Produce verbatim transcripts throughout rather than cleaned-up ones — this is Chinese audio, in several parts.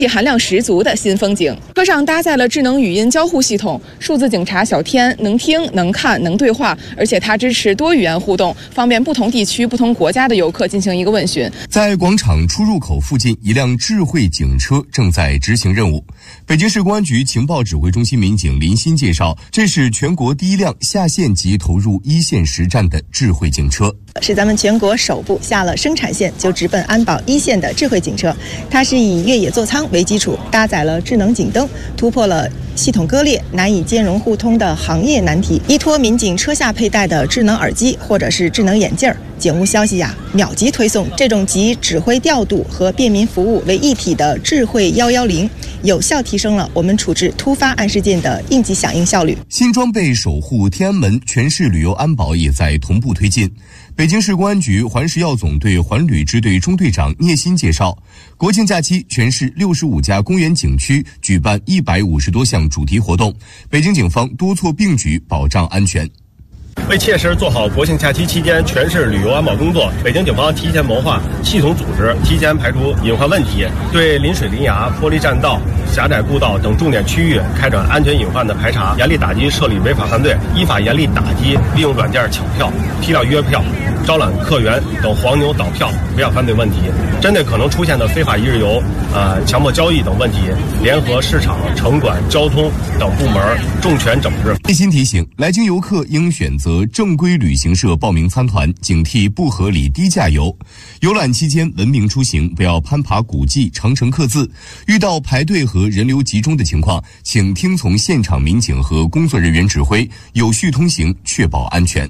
含量十足的新风景。车上搭载了智能语音交互系统，数字警察小天能听、能看、能对话，而且它支持多语言互动，方便不同地区、不同国家的游客进行一个问询。 在广场出入口附近，一辆智慧警车正在执行任务。北京市公安局情报指挥中心民警林鑫介绍，这是全国第一辆下线即投入一线实战的智慧警车。 是咱们全国首部下了生产线就直奔安保一线的智慧警车，它是以越野座舱为基础，搭载了智能警灯，突破了系统割裂、难以兼容互通的行业难题。依托民警车下佩戴的智能耳机或者是智能眼镜儿，警务消息呀、啊、秒级推送。这种集指挥调度和便民服务为一体的智慧一一零，有效提升了我们处置突发案事件的应急响应效率。 新装备守护天安门，全市旅游安保也在同步推进。北京市公安局环食药总队环旅支队中队长聂鑫介绍，国庆假期全市六十五家公园景区举办一百五十多项主题活动，北京警方多措并举保障安全。 为切实做好国庆假期期间全市旅游安保工作，北京警方提前谋划、系统组织、提前排除隐患问题，对临水临崖、玻璃栈道、狭窄故道等重点区域开展安全隐患的排查，严厉打击设立违法犯罪，依法严厉打击利用软件抢票、批量约票、招揽客源等黄牛倒票违法犯罪问题。针对可能出现的非法一日游、呃强迫交易等问题，联合市场、城管、交通等部门重拳整治。 内心提醒，来京游客应选择正规旅行社报名参团，警惕不合理低价游。游览期间文明出行，不要攀爬古迹、长城刻字。遇到排队和人流集中的情况，请听从现场民警和工作人员指挥，有序通行，确保安全。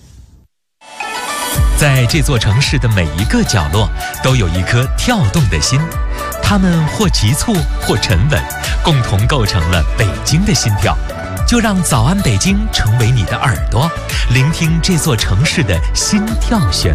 在这座城市的每一个角落，都有一颗跳动的心，它们或急促，或沉稳，共同构成了北京的心跳。就让早安北京成为你的耳朵，聆听这座城市的心跳旋律。